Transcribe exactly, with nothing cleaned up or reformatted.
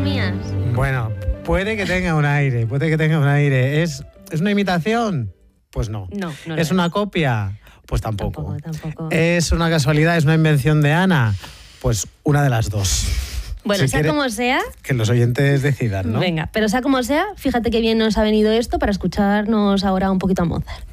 mías. Bueno, puede que tenga un aire, puede que tenga un aire. ¿Es, ¿es una imitación? Pues no. No, no. ¿Es lo una copia? Pues tampoco. Tampoco, tampoco. ¿Es una casualidad? ¿Es una invención de Ana? Pues una de las dos. Bueno, Si sea quiere, como sea... que los oyentes decidan, ¿no? Venga, pero sea como sea, fíjate qué bien nos ha venido esto para escucharnos ahora un poquito a Mozart.